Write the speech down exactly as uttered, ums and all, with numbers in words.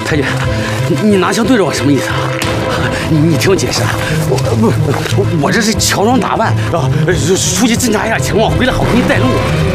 太君，你你拿枪对着我什么意思啊？你你听我解释啊，我不我这是乔装打扮啊，出去侦查一下情况，回来好给你带路。